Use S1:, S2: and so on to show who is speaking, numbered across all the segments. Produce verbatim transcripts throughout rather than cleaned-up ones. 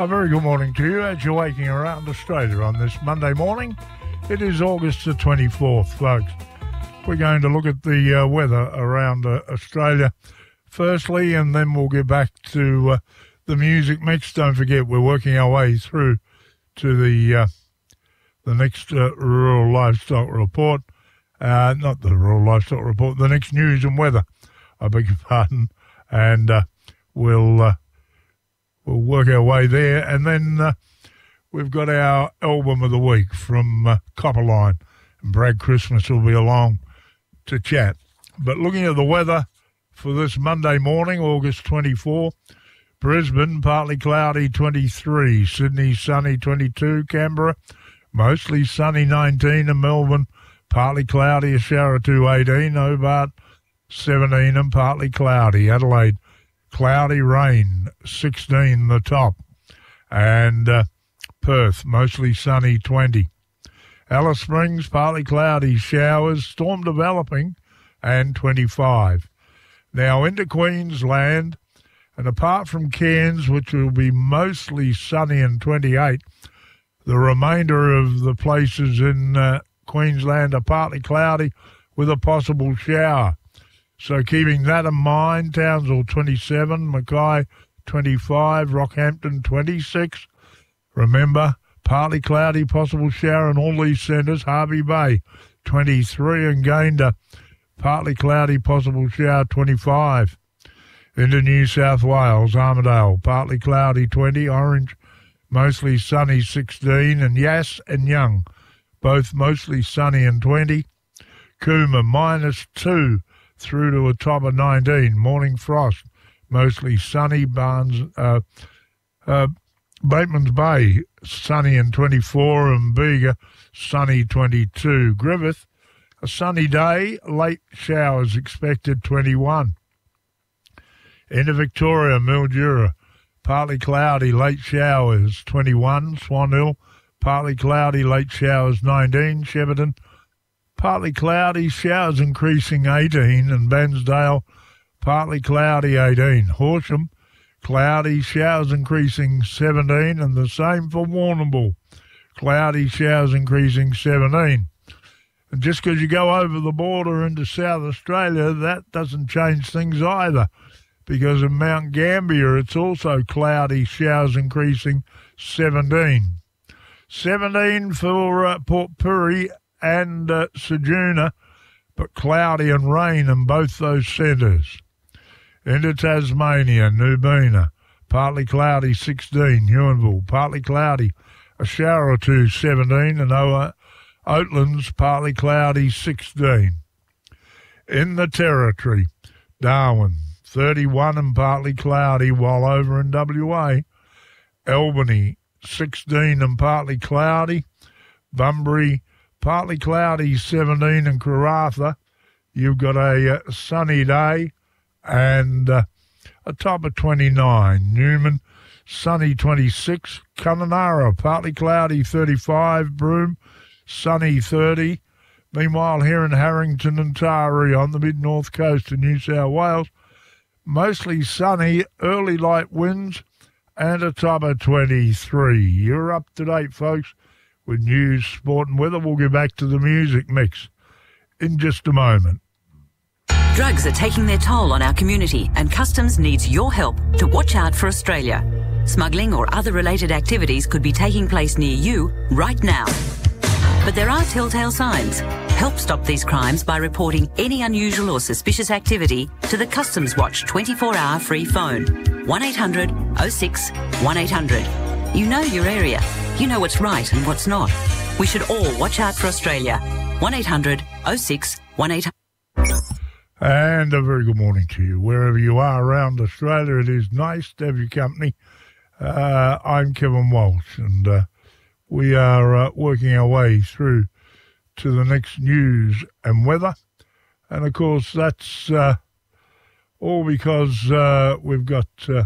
S1: A very good morning to you as you're waking around Australia on this Monday morning. It is August the twenty-fourth, folks. We're going to look at the uh, weather around uh, Australia firstly, and then we'll get back to uh, the music mix. Don't forget, we're working our way through to the uh, the next uh, rural livestock report. Uh, not the rural livestock report, the next news and weather. I beg your pardon. And uh, we'll... Uh, We'll work our way there. And then uh, we've got our album of the week from uh, Copperline. And Brad Christmas will be along to chat. But looking at the weather for this Monday morning, August twenty-fourth, Brisbane, partly cloudy, twenty-three. Sydney, sunny, twenty-two. Canberra, mostly sunny, nineteen. And Melbourne, partly cloudy, a shower or two, eighteen. Hobart, seventeen and partly cloudy. Adelaide, cloudy, rain, sixteen the top. And uh, Perth, mostly sunny, twenty. Alice Springs, partly cloudy, showers, storm developing, and twenty-five. Now into Queensland, and apart from Cairns, which will be mostly sunny and twenty-eight, the remainder of the places in uh, Queensland are partly cloudy with a possible shower. So keeping that in mind, Townsville twenty-seven, Mackay twenty-five, Rockhampton twenty-six. Remember, partly cloudy, possible shower in all these centres. Hervey Bay twenty-three and Gayndah, partly cloudy, possible shower twenty-five. Into New South Wales, Armidale, partly cloudy twenty, Orange, mostly sunny sixteen, and Yass and Young, both mostly sunny and twenty. Cooma, minus two. Through to a top of nineteen. Morning frost, mostly sunny. Barnes, uh, uh, Bateman's Bay, sunny and twenty-four, and Bega, sunny twenty-two. Griffith, a sunny day, late showers expected, twenty-one. Into Victoria, Mildura, partly cloudy, late showers, twenty-one. Swan Hill, partly cloudy, late showers, nineteen. Shepparton, partly cloudy, showers increasing, eighteen, and Bairnsdale, partly cloudy, eighteen. Horsham, cloudy, showers increasing, seventeen, and the same for Warrnambool, cloudy, showers increasing, seventeen. And just because you go over the border into South Australia, that doesn't change things either, because in Mount Gambier it's also cloudy, showers increasing, seventeen. seventeen for uh, Port Pirie and uh, Ceduna, but cloudy and rain in both those centres. Into Tasmania, Nubina, partly cloudy, sixteen. Huonville, partly cloudy, a shower or two, seventeen. And Oa, Oatlands, partly cloudy, sixteen. In the Territory, Darwin, thirty-one and partly cloudy, while over in W A, Albany, sixteen and partly cloudy. Bunbury, partly cloudy, seventeen, and Karratha, you've got a uh, sunny day and uh, a top of twenty-nine. Newman, sunny, twenty-six. Kununurra, partly cloudy, thirty-five. Broome, sunny, thirty. Meanwhile, here in Harrington and Taree on the mid-north coast of New South Wales, mostly sunny, early light winds, and a top of twenty-three. You're up to date, folks, with news, sport and weather. We'll get back to the music mix in just a moment.
S2: Drugs are taking their toll on our community, and Customs needs your help to watch out for Australia. Smuggling or other related activities could be taking place near you right now. But there are telltale signs. Help stop these crimes by reporting any unusual or suspicious activity to the Customs Watch twenty-four hour free phone. one eight hundred oh six one eight hundred. You know your area. You know what's right and what's not. We should all watch out for Australia. one eight hundred oh six one eight hundred.
S1: And a very good morning to you. Wherever you are around Australia, it is nice to have your company. Uh, I'm Kevin Walsh, and uh, we are uh, working our way through to the next news and weather. And, of course, that's uh, all because uh, we've got uh,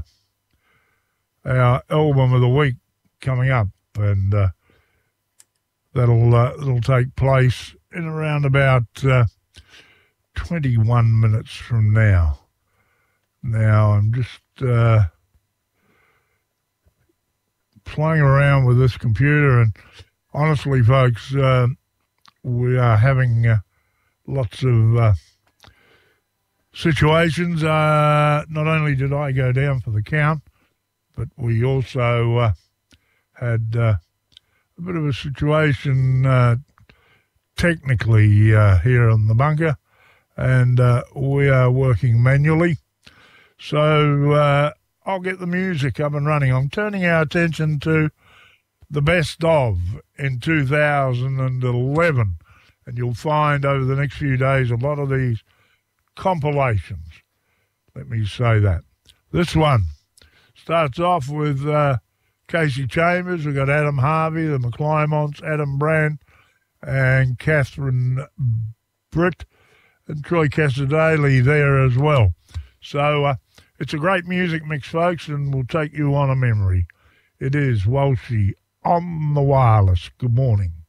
S1: our album of the week coming up, and uh, that'll uh, that'll take place in around about uh, twenty-one minutes from now. Now I'm just uh, playing around with this computer, and honestly, folks, uh, we are having uh, lots of uh, situations. Uh, not only did I go down for the count, but we also uh, had uh, a bit of a situation uh, technically uh, here on the bunker, and uh, we are working manually. So uh, I'll get the music up and running. I'm turning our attention to the best of in two thousand eleven, and you'll find over the next few days a lot of these compilations. Let me say that. This one starts off with uh, Casey Chambers. We've got Adam Harvey, the McClymonts, Adam Brand, and Catherine Britt, and Troy Casadale there as well. So uh, it's a great music mix, folks, and we'll take you on a memory. It is Walshy on the wireless. Good morning.